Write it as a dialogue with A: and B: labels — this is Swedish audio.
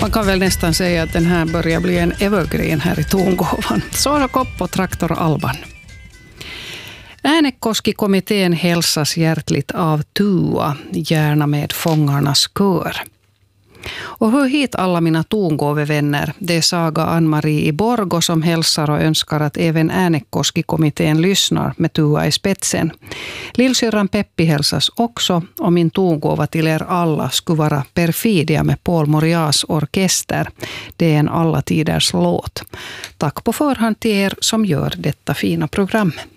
A: Man kan väl nästan säga att den här börjar bli en evergreen här i tongåvan. Sara Kopp och Traktor Alban. Äänekoski-kommittén hälsas hjärtligt av Tua, gärna med Fångarnas kör. Och hör hit alla mina tongåvevänner. Det är Saga Ann-Marie i Borgå som hälsar och önskar att även Äänekoski-kommittén lyssnar med Tua i spetsen. Lillsyrran Peppi hälsas också och min tongåva till er alla skulle vara Perfidia med Paul Morias orkester. Det är en alla tiders låt. Tack på förhand till er som gör detta fina program.